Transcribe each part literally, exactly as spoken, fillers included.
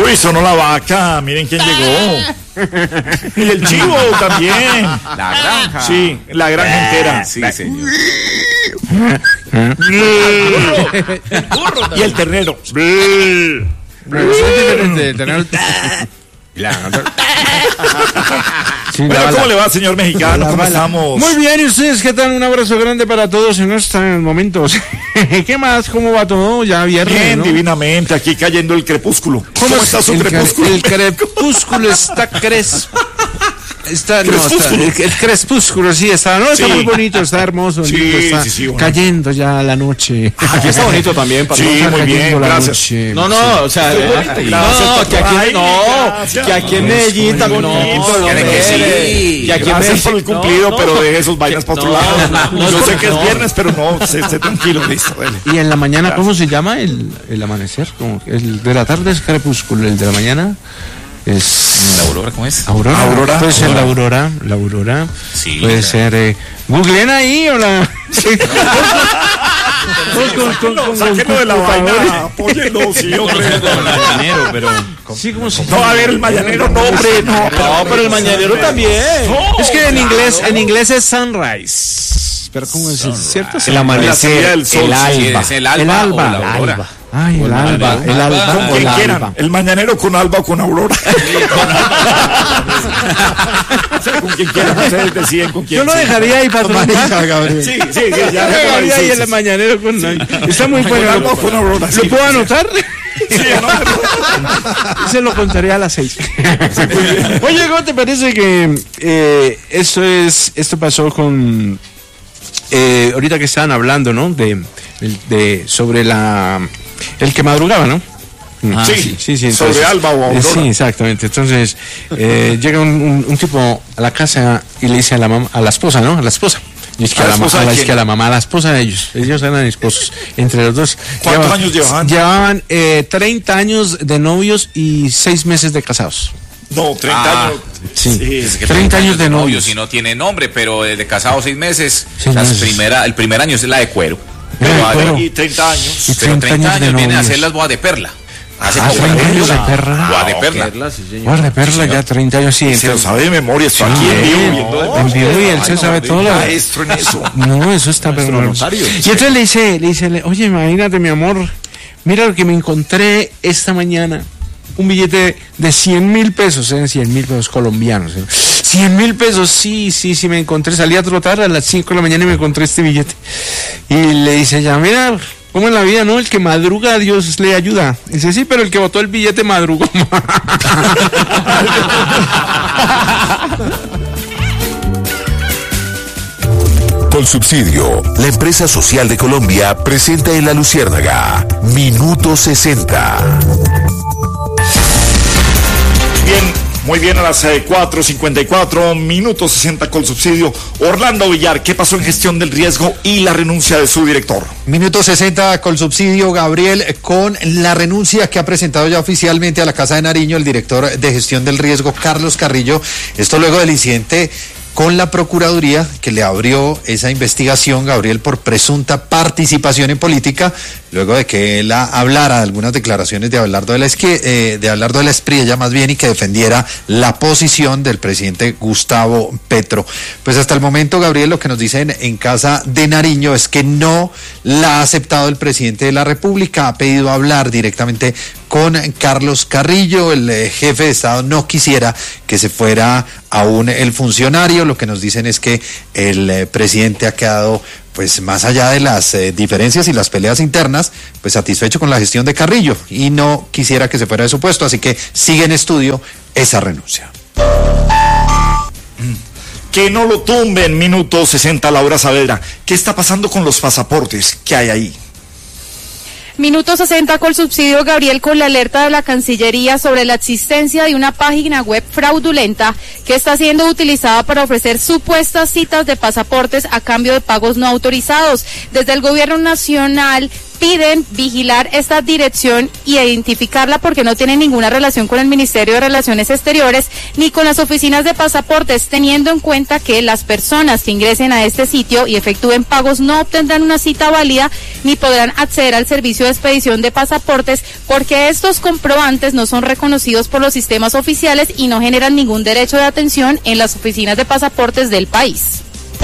Uy, sonó la vaca, miren quién llegó. Y el chivo también. La granja. Sí, la granja entera. Sí, señor. Y el ternero. Sí, bueno, la, ¿cómo la, le va, señor mexicano? la, ¿Cómo la, estamos? Muy bien, ¿y ustedes qué tal? Un abrazo grande para todos en estos momentos. ¿Qué más? ¿Cómo va todo? Ya viernes, Bien, ¿no? Divinamente, aquí cayendo el crepúsculo. ¿Cómo, ¿Cómo está su el crepúsculo? El crepúsculo está crespo. Está, no, está, el, el crepúsculo, sí, está, no, está sí. muy bonito, está hermoso, sí, lindo, está sí, sí, bueno. cayendo ya la noche. Ah, aquí está bonito también, para sí, muy bien, gracias. Noche, no, no, sí. o sea, sí, eh, gracias, no, que aquí, ay, no, gracias. que aquí en Medellín también, no, no, que sí. Que aquí gracias en por el cumplido, no, pero deje esos vainas para otro no, lado. No, no, Yo no, sé que no. es viernes, pero no, se, se tranquilo, listo. Dale. Y en la mañana, gracias. ¿Cómo se llama el, el amanecer? Como el de la tarde es crepúsculo, el de la mañana es la aurora, ¿cómo es? Aurora, aurora puede aurora. ser la aurora, la aurora, sí, puede claro. ser, eh, googleen ahí o la... Sí. Sáquenlo de la vaina, apóyenlo, sí, hombre. El mañanero, pero... Sí, como si... No, a ver, el mañanero, no, hombre, no. No, pero el mañanero también. No, es que en claro. inglés, en inglés es sunrise. Pero ¿cómo es? ¿Cierto? El amanecer, el sol, el alba. Sí, es el alba. El alba. O la aurora. El alba. Ay, el alba, el alba, con quien quieran, el mañanero con alba o con aurora. O sea, con quien quieran, ustedes deciden con quién. Yo lo dejaría ahí para manejar, Gabriel. Sí, sí, sí, ya. Yo dejaría ahí el mañanero con está muy bueno. Con alba o con aurora. ¿Lo puedo anotar? Sí, no, se lo contaré a las seis. Oye, ¿cómo te parece que eh, esto es, esto pasó con eh, ahorita que estaban hablando, ¿no? De, de sobre la el que madrugaba, ¿no? Ah, sí, sí, sí, sí. Entonces, sobre alba o aurora. Eh, sí, exactamente. Entonces eh, llega un, un, un tipo a la casa y le dice a la mamá, a la esposa, ¿no? A la esposa. Y es que a, a la, la, a la, es que a la mamá, a la esposa de ellos, ellos eran esposos, entre los dos. ¿Cuántos llevaban, años llevaban? Llevaban eh, treinta años de novios y seis meses de casados. No, treinta ah, años. Sí, sí es que treinta años de novios. novios. Si no tiene nombre, pero de casados seis meses, seis las meses. Primera, el primer año es la de cuero. Pero, pero, y treinta años. Y pero treinta años vienen a hacer las bodas de perla. Hace ah, como años de perla. Bodas de perla. Bodas de perla, ya treinta años, sí. Se lo sabe de memoria, está aquí en vivo. En vivo y él se sabe todo. Maestro en eso. No, eso está pero no. Y entonces le dice, le dice, oye, imagínate, mi amor, mira lo que me encontré esta mañana. Un billete de cien mil pesos, ¿eh? cien mil pesos colombianos. ¿eh? cien mil pesos, sí, sí, sí, me encontré. Salí a trotar a las cinco de la mañana y me encontré este billete. Y le dice ella, mira, ¿cómo en la vida, no? El que madruga, Dios le ayuda. Dice, sí, pero el que botó el billete madrugó. Colsubsidio, la empresa social de Colombia, presenta en La Luciérnaga, Minuto sesenta. Bien, muy bien, a las eh, cuatro cincuenta y cuatro, minutos sesenta con subsidio. Orlando Villar, ¿qué pasó en gestión del riesgo y la renuncia de su director? Minuto sesenta con subsidio, Gabriel, con la renuncia que ha presentado ya oficialmente a la Casa de Nariño el director de gestión del riesgo, Carlos Carrillo. Esto luego del incidente con la Procuraduría que le abrió esa investigación, Gabriel, por presunta participación en política, luego de que él hablara de algunas declaraciones de Abelardo de la, Esqui, eh, de Abelardo de la Espriella, más bien, y que defendiera la posición del presidente Gustavo Petro. Pues hasta el momento, Gabriel, lo que nos dicen en Casa de Nariño es que no la ha aceptado el presidente de la República, ha pedido hablar directamente con Carlos Carrillo, el eh, jefe de Estado no quisiera que se fuera aún el funcionario. Lo que nos dicen es que el eh, presidente ha quedado, pues más allá de las eh, diferencias y las peleas internas, pues satisfecho con la gestión de Carrillo y no quisiera que se fuera de su puesto, así que sigue en estudio esa renuncia. Que no lo tumben, minuto sesenta, Laura Saavedra. ¿Qué está pasando con los pasaportes? ¿Qué hay ahí? Minuto sesenta con subsidio, Gabriel, con la alerta de la Cancillería sobre la existencia de una página web fraudulenta que está siendo utilizada para ofrecer supuestas citas de pasaportes a cambio de pagos no autorizados. Desde el gobierno nacional piden vigilar esta dirección y identificarla porque no tiene ninguna relación con el Ministerio de Relaciones Exteriores ni con las oficinas de pasaportes, teniendo en cuenta que las personas que ingresen a este sitio y efectúen pagos no obtendrán una cita válida ni podrán acceder al servicio de expedición de pasaportes porque estos comprobantes no son reconocidos por los sistemas oficiales y no generan ningún derecho de atención en las oficinas de pasaportes del país.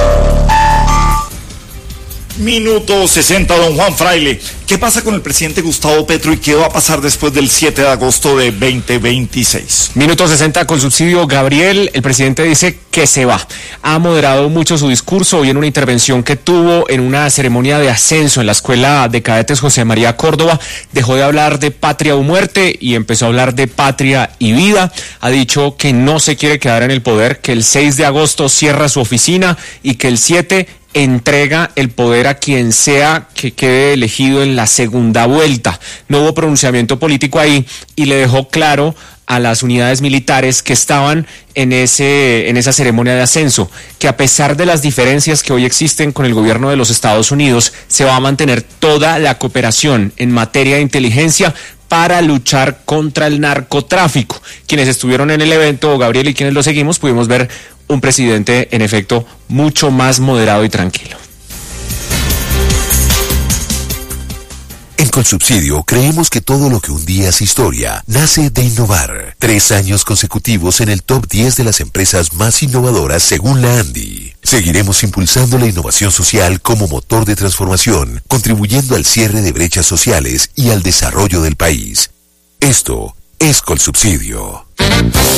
Minuto sesenta, don Juan Fraile. ¿Qué pasa con el presidente Gustavo Petro y qué va a pasar después del siete de agosto de veinte veintiséis? Minuto sesenta con subsidio. Gabriel, el presidente dice que se va. Ha moderado mucho su discurso hoy en una intervención que tuvo en una ceremonia de ascenso en la Escuela de Cadetes José María Córdoba. Dejó de hablar de patria o muerte y empezó a hablar de patria y vida. Ha dicho que no se quiere quedar en el poder, que el seis de agosto cierra su oficina y que el siete entrega el poder a quien sea que quede elegido en la segunda vuelta. No hubo pronunciamiento político ahí y le dejó claro a las unidades militares que estaban en ese en esa ceremonia de ascenso que a pesar de las diferencias que hoy existen con el gobierno de los Estados Unidos, se va a mantener toda la cooperación en materia de inteligencia para luchar contra el narcotráfico. Quienes estuvieron en el evento, Gabriel, y quienes lo seguimos, pudimos ver un presidente, en efecto, mucho más moderado y tranquilo. En Colsubsidio creemos que todo lo que un día es historia nace de innovar. Tres años consecutivos en el top diez de las empresas más innovadoras según la ANDI. Seguiremos impulsando la innovación social como motor de transformación, contribuyendo al cierre de brechas sociales y al desarrollo del país. Esto es Colsubsidio.